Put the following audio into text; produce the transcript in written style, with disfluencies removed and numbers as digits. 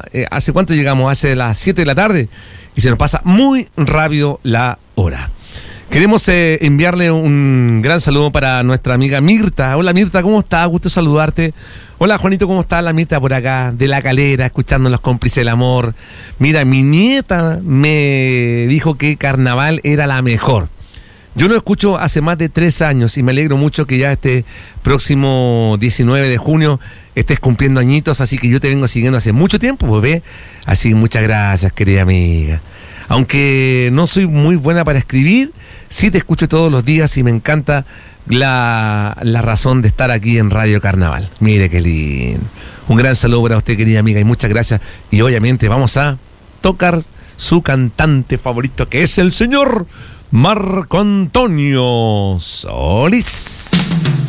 ¿hace cuánto llegamos? Hace las 7 de la tarde y se nos pasa muy rápido la hora. Queremos enviarle un gran saludo para nuestra amiga Mirta. Hola Mirta, ¿cómo estás? Gusto saludarte. Hola Juanito, ¿cómo está la Mirta por acá? De La Calera, escuchando Los Cómplices del Amor. Mira, mi nieta me dijo que Carnaval era la mejor. Yo lo escucho hace más de 3 años y me alegro mucho que ya este próximo 19 de junio estés cumpliendo añitos, así que yo te vengo siguiendo hace mucho tiempo, pues ve. Así, muchas gracias, querida amiga. Aunque no soy muy buena para escribir, sí te escucho todos los días y me encanta la razón de estar aquí en Radio Carnaval. Mire qué lindo. Un gran saludo para usted, querida amiga, y muchas gracias. Y obviamente vamos a tocar su cantante favorito, que es el señor Marco Antonio Solís.